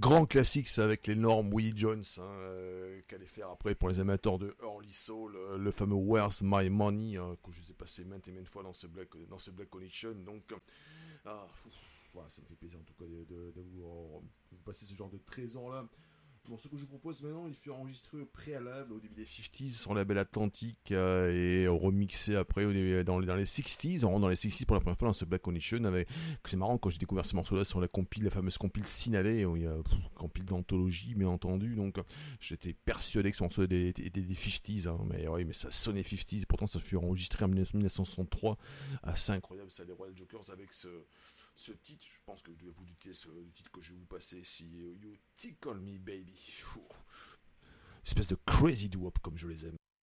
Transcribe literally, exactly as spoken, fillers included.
grand classique, c'est avec l'énorme Willie Jones, hein, euh, qu'allait faire après pour les amateurs de Early Soul, euh, le fameux Where's My Money, hein, que je vous ai passé maintes et maintes fois dans ce Black, dans ce Black Connection. Donc, ah, pff, voilà, ça me fait plaisir en tout cas de, de, de, vous, de vous passer ce genre de trésor-là. Bon, ce que je vous propose maintenant, il fut enregistré au préalable au début des cinquantaines sur la Belle Atlantique euh, et remixé après au début, dans, les, dans les sixties. On rentre dans les sixties pour la première fois dans ce Black Connection. Avec, c'est marrant quand j'ai découvert ce morceau-là sur la compile, la fameuse compile Sinalé, où il y a pff, compile d'anthologie, bien entendu. Donc j'étais persuadé que ce morceau était des, des, des cinquantaines, hein, mais oui, mais ça sonnait cinquantaines. Pourtant, ça fut enregistré en mille neuf cent soixante-trois. Assez incroyable, ça, les Royal Jokers avec ce. Ce titre, je pense que je devais vous dicter ce le titre que je vais vous passer, si You Tickle Me Baby. Ouh. Espèce de crazy doo-wop comme je les aime.